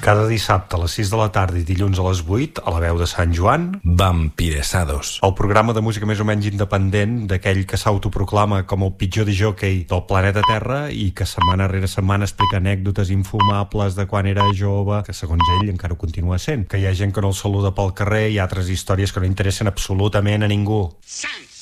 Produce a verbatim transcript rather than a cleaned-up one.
Cada dissabte a les sis de la tarda i dilluns a les vuit, a la veu de Sant Joan, Vampiresados. el programa de música més o menys independent d'aquell que s'autoproclama com el pitjor discjòquei del planeta Terra i que setmana rere setmana explica anècdotes infumables de quan era jove, que segons ell encara ho continua sent. Que hi ha gent que no el saluda pel carrer i altres històries que no interessen absolutament a ningú. Sans!